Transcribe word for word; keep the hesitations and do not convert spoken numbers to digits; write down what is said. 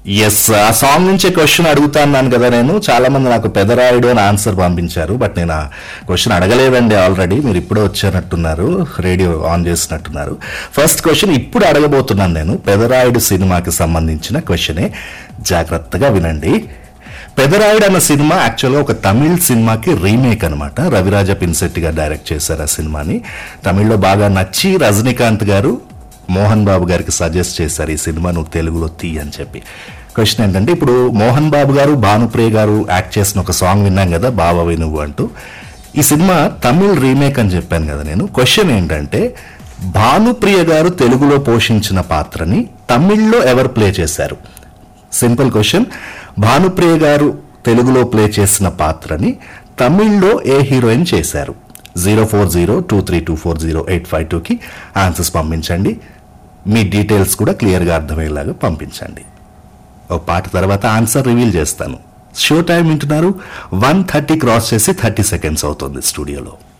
Yes, ఆ song నుంచే question అడుగుతా అన్నాను కదా నేను. చాలా మంది నాకు పెదరాయుడు అని ఆన్సర్ పంపించారు, బట్ నేను ఆ క్వశ్చన్ అడగలేదండి. ఆల్రెడీ మీరు ఇప్పుడే వచ్చానట్టున్నారు, రేడియో ఆన్ చేసినట్టున్నారు. ఫస్ట్ క్వశ్చన్ ఇప్పుడు అడగబోతున్నాను నేను. పెదరాయుడు సినిమాకి సంబంధించిన క్వశ్చనే, జాగ్రత్తగా వినండి. పెదరాయుడు అన్న సినిమా యాక్చువల్గా ఒక తమిళ్ సినిమాకి రీమేక్ అనమాట. రవిరాజ పిన్సెట్టి గారు డైరెక్ట్ చేశారు ఆ సినిమాని. తమిళ్లో బాగా నచ్చి రజనీకాంత్ గారు మోహన్ బాబు గారికి సజెస్ట్ చేశారు ఈ సినిమా నువ్వు తెలుగులో తీ అని చెప్పి. క్వశ్చన్ ఏంటంటే, ఇప్పుడు మోహన్ బాబు గారు భానుప్రియ గారు యాక్ట్ చేసిన ఒక సాంగ్ విన్నాం కదా, బాబావి నువ్వు అంటూ. ఈ సినిమా తమిళ్ రీమేక్ అని చెప్పాను కదా నేను. క్వశ్చన్ ఏంటంటే, భానుప్రియ గారు తెలుగులో పోషించిన పాత్రని తమిళ్లో ఎవరు ప్లే చేశారు? Simple question. భానుప్రియ గారు తెలుగులో ప్లే చేసిన పాత్రని తమిళ్లో ఏ హీరోయిన్ చేశారు? Zero four zero two three two four zero eight five టూకి ఆన్సర్స్ పంపించండి. మీ డీటెయిల్స్ కూడా క్లియర్గా అర్థమయ్యేలాగా పంపించండి. ఒక పాట తర్వాత ఆన్సర్ రివీల్ చేస్తాను. షో టైం వింటున్నారు. వన్ థర్టీ క్రాస్ చేసి థర్టీ సెకండ్స్ అవుతుంది స్టూడియోలో.